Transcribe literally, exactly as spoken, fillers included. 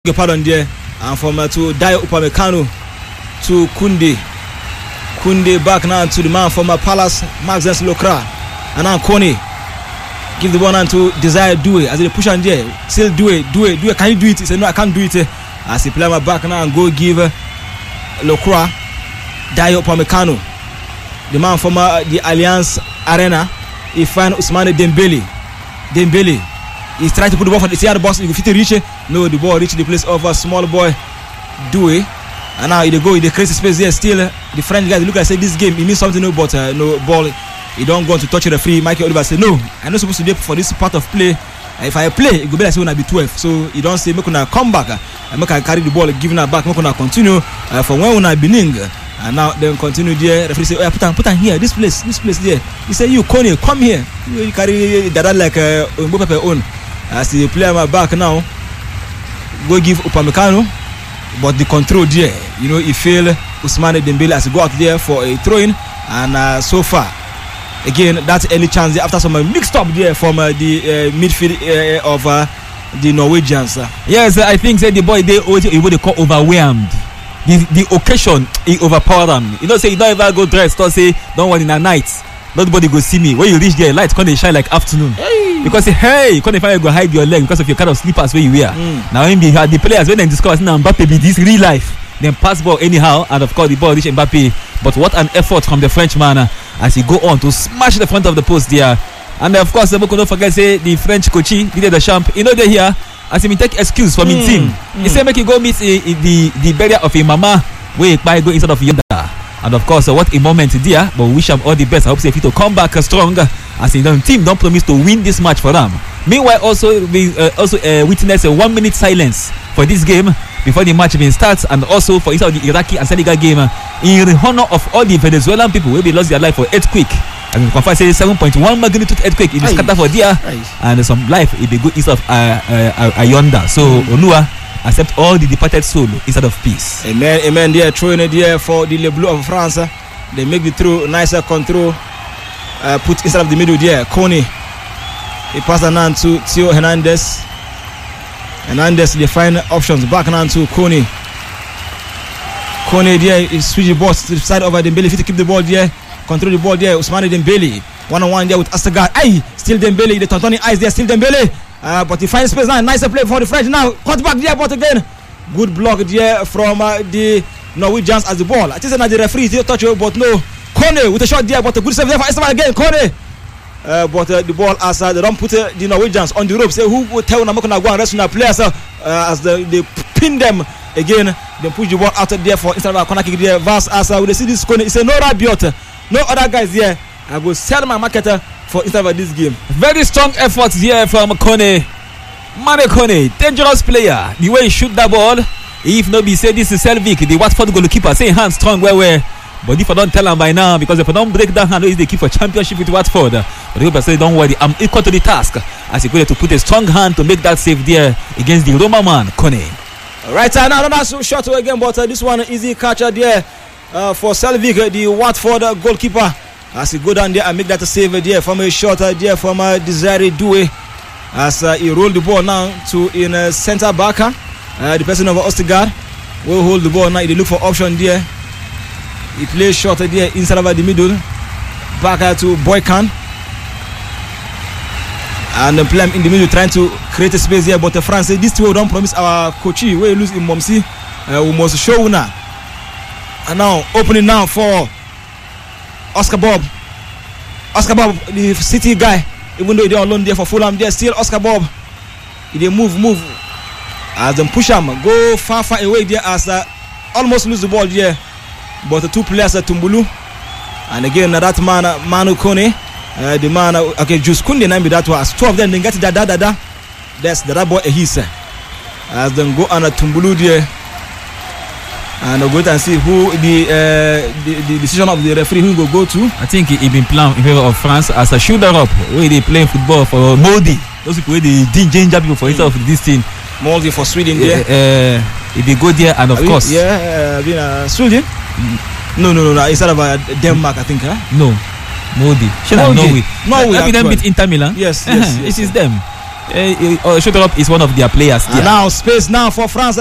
pardon there, and from uh, to Dayo Upamecano to Kunde. Kunde back now to the man from uh, Palace, Maxence Lacroix, and now Kone give the ball now to Desire Doué as they push on there. Still Doué, Doué, Doué, can you do it? He said no, I can't do it. As he play my back now and go give uh, Lacroix, Dayo Upamecano, the man from uh, the Alliance Arena. He find Ousmane Dembele. Dembele. He's trying to put the ball for the C R box. If you reach it, no, the ball reach the place of a small boy Doué. And now they go in the crazy space there. Still, the French guys look and say this game it means something, no, but uh, no ball. You don't go to touch the free. Michael Oliver say no, I'm not supposed to do for this part of play. Uh, if I play, it go be like say when I be twelve. So you don't say make una come back. Uh, make I carry the ball, giving her back. Make una continue uh, from when una beginning. And now then continue there. Referee say, oh, put on, put on here. This place, this place there. He say, you Kone, come here. You, you carry that like uh, Mbappe own. As the player my back now, go give Upamecano, but the control there, you know, he failed Ousmane Dembele as he go out there for a throw-in, and uh, so far, again, that's early chance there after some uh, mixed up there from uh, the uh, midfield uh, of uh, the Norwegians. Uh. Yes, I think that the boy they what they call overwhelmed. The the occasion he overpowered them. You know, say you don't ever go dress, don't say don't worry in a night. Nobody go see me. When you reach there, lights can't shine like afternoon. Hey. Because hey, you can't find go hide your leg because of your kind of slippers where you wear. Mm. Now when the, the players when they discover now Mbappe be this real life, then pass ball anyhow, and of course the ball reach Mbappe. But what an effort from the Frenchman uh, as he go on to smash the front of the post there. And of course, don't forget say the French coach Didier Deschamps. You know they here as he take excuse from mm. his team. Mm. He say make he go meet uh, the the burial of a mama where he go inside of yonder. And of course, uh, what a moment there. But we wish him all the best. I hope say he to come back uh, strong. As the team don't promise to win this match for them. Meanwhile, also we uh, also uh, witness a one minute silence for this game before the match even starts, and also for inside the Iraqi and Senegal game uh, in honor of all the Venezuelan people who be lost their life for earthquake. And we confirm say seven point one magnitude earthquake in the scatter for there, and some life it be good instead of uh, uh, uh, yonder. So mm-hmm. Onua accept all the departed soul instead of peace. Amen, amen. They are throwing it there for the Le Bleu of France. They make the throw, nicer control. Uh, put inside of the middle there. Kone. He passed it on to Theo Hernandez. Hernandez, they find options. Back now to Kone. Kone there is switch the ball to the side of Dembele. If you keep the ball there, control the ball there. Ousmane Dembele. One on one there with Astagar. Aye, still Dembele. The Tontoni eyes there, still Dembele. Uh, but he finds space now. Nicer play for the French now. Cut back there, but again, good block there from uh, the Norwegians as the ball. I think that the referee did touch it, but no. Kone with a shot there, but a good save there for Esteban again. Kone. Uh, but uh, the ball as uh, they don't put uh, the Norwegians on the rope. Say who will tell them not gonna go and rest on their players uh, uh, as they, they pin them again. They push the ball out there for instead of a corner kick there. Vast as uh, we see this Kone. It's a no Rabiot, no other guys here. I will sell my marketer for instead of this game. Very strong efforts here from Kone. Mane Kone, dangerous player. The way he shoot that ball. If no be say this is Selvik, the Watford goalkeeper, say hand strong where where. But if I don't tell him by now, because if I don't break that hand, is they keep for championship with Watford. But the people say, don't worry, I'm equal to the task. As he go to put a strong hand to make that save there against the Roma man, Kone. Right uh, now, another so shot again, but uh, this one easy catcher there uh, for Selvik, uh, the Watford uh, goalkeeper. As he go down there and make that save there from a shot uh, there from uh, Desire Doué. As uh, he roll the ball now to in uh, centre back, uh, the person of Ostergaard will hold the ball now. They look for option there. He plays short there inside of the middle. Back uh, to Boykan. And the play in the middle trying to create a space here. But uh, France say this two don't promise our coach. We lose in Momsi. Uh, we must show now. And now opening now for Oscar Bob. Oscar Bob, the City guy. Even though they're alone there for Fulham, they're still Oscar Bob. They move, move. As them push him, go far, far away there as uh, almost lose the ball there. But the two players are Tumbulu. And again, that man, uh, Manu Kone, uh, the man, uh, okay, Jules Kunde, name that was two of them. They get da da da da. That's the boy Ehisa. As them go on a Tumbulu there. And we'll wait and see who the, uh, the the decision of the referee who will go to. I think he, he been playing in favor of France as a shooter up where they playing football for Moldy. Those people where they ginger people for instead mm. of this team. Moldy for Sweden there. Uh, uh, if they go there and of Are course. We, yeah, uh, been uh, Sweden. Mm. No, no, no, no. Instead of uh, Denmark, I think. Huh? No, Moldy. Should I Norway? Norway. Have them beat Inter Milan? Yes, yes, yes. It yes, is yes. them. Uh, uh, Shotorop is one of their players. And now space now for France.